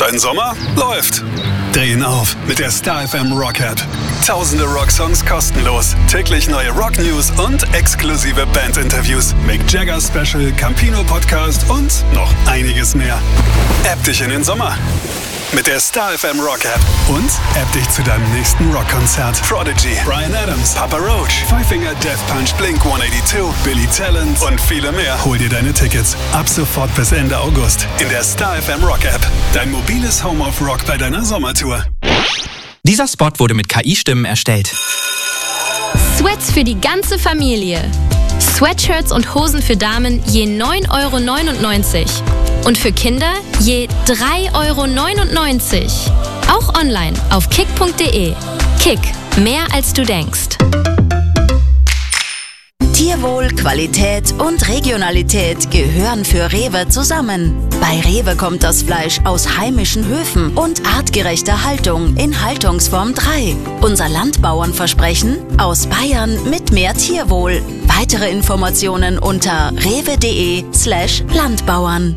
Dein Sommer läuft. Drehen auf mit der Star FM Rock App. Tausende Rocksongs kostenlos, täglich neue Rock-News und exklusive Band-Interviews. Mick Jagger Special, Campino Podcast und noch einiges mehr. App dich in den Sommer mit der Star FM Rock App und App dich zu deinem nächsten Rockkonzert. Prodigy, Bryan Adams, Papa Roach, Five Finger Death Punch, Blink-182, Billy Talent und viele mehr. Hol dir deine Tickets ab sofort bis Ende August in der Star FM Rock App. Dein mobiles Home of Rock bei deiner Sommertour. Dieser Spot wurde mit KI-Stimmen erstellt. Sweats für die ganze Familie. Sweatshirts und Hosen für Damen je 9,99 € und für Kinder je 3,99 €. Auch online auf kick.de. Kick, mehr als du denkst. Tierwohl, Qualität und Regionalität gehören für Rewe zusammen. Bei Rewe kommt das Fleisch aus heimischen Höfen und artgerechter Haltung in Haltungsform 3. Unser Landbauernversprechen: aus Bayern mit mehr Tierwohl. Weitere Informationen unter rewe.de/Landbauern.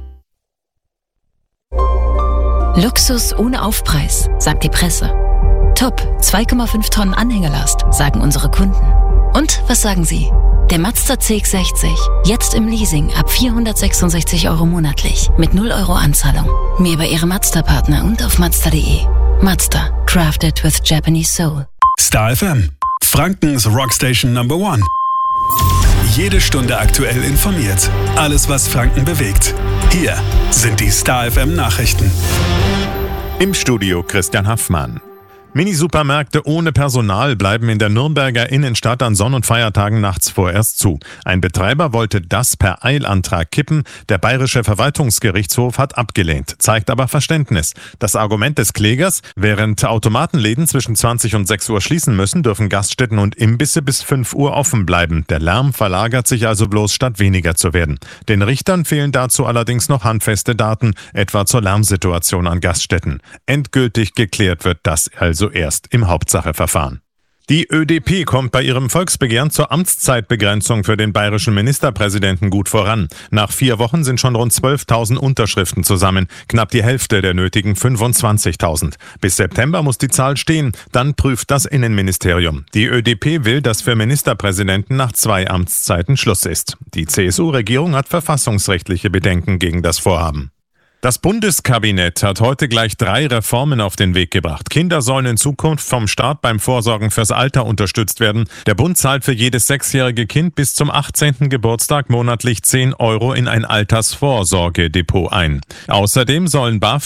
Luxus ohne Aufpreis, sagt die Presse. Top, 2,5 Tonnen Anhängelast, sagen unsere Kunden. Und was sagen Sie? Der Mazda CX-60, jetzt im Leasing ab 466 € monatlich, mit 0 € Anzahlung. Mehr bei Ihrem Mazda-Partner und auf Mazda.de. Mazda, crafted with Japanese soul. Star FM, Frankens Rockstation Number 1. Jede Stunde aktuell informiert. Alles, was Franken bewegt. Hier sind die Star FM Nachrichten. Im Studio Christian Haffmann. Mini-Supermärkte ohne Personal bleiben in der Nürnberger Innenstadt an Sonn- und Feiertagen nachts vorerst zu. Ein Betreiber wollte das per Eilantrag kippen. Der Bayerische Verwaltungsgerichtshof hat abgelehnt, zeigt aber Verständnis. Das Argument des Klägers: während Automatenläden zwischen 20 und 6 Uhr schließen müssen, dürfen Gaststätten und Imbisse bis 5 Uhr offen bleiben. Der Lärm verlagert sich also bloß, statt weniger zu werden. Den Richtern fehlen dazu allerdings noch handfeste Daten, etwa zur Lärmsituation an Gaststätten. Endgültig geklärt wird das also erst im Hauptsacheverfahren. Die ÖDP kommt bei ihrem Volksbegehren zur Amtszeitbegrenzung für den bayerischen Ministerpräsidenten gut voran. Nach 4 Wochen sind schon rund 12.000 Unterschriften zusammen, knapp die Hälfte der nötigen 25.000. Bis September muss die Zahl stehen, dann prüft das Innenministerium. Die ÖDP will, dass für Ministerpräsidenten nach 2 Amtszeiten Schluss ist. Die CSU-Regierung hat verfassungsrechtliche Bedenken gegen das Vorhaben. Das Bundeskabinett hat heute gleich 3 Reformen auf den Weg gebracht. Kinder sollen in Zukunft vom Staat beim Vorsorgen fürs Alter unterstützt werden. Der Bund zahlt für jedes 6-jährige Kind bis zum 18. Geburtstag monatlich 10 € in ein Altersvorsorgedepot ein. Außerdem sollen BAföG